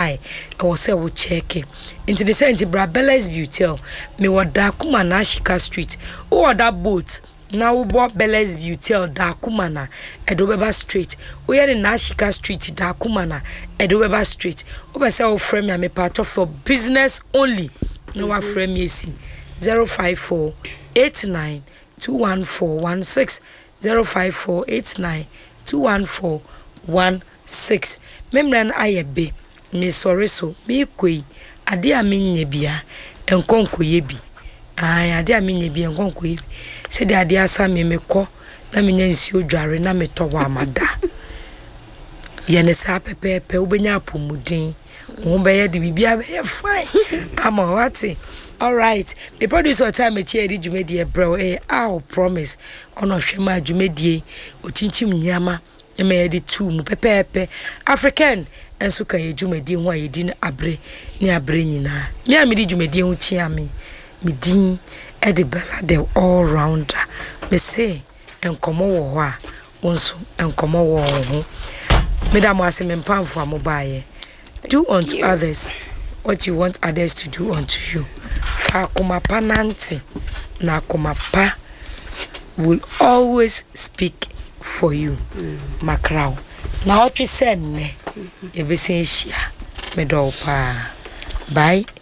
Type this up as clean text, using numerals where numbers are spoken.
eye I was say we check it into the sense Bella's Beauty me what Dakuma na Ashika Street or that boat now we bought Bella's Beauty Dakuma na Edobeba Street we are in Ashika Street Dakuma na Edobeba Street over say frame me part of for business only no wa frame me see 054 89 21416 054 89 21416 memran ayebe me sorry so me koi ade a menye bia enkonko ye bi ade a menye bi enkonko ye se de ade asa me mekọ na menya nsi odware na metowo amada ye ne sa pepepe ubenya apomudin wo be ye de bibia be ye fine ama wati. All right, the producer time e chie di dwumedie bro I promise ono hwema dwumedie ochinchim nyama e me di tu mu pepepe African enso kan ye dwumedie ho aye di na abre ni abre nyina me a me di dwumedie ho chia me din e de Bella the all rounder me say enkomo wo ho a wonso enkomo wo ho me da mo ase me mpamfo amobaye do unto others what you want others to do unto you. Fa kumapa nanti na kumapa will always speak for you. Makrao. Na what we said ne. Ebese shia. Me do pa. Bye.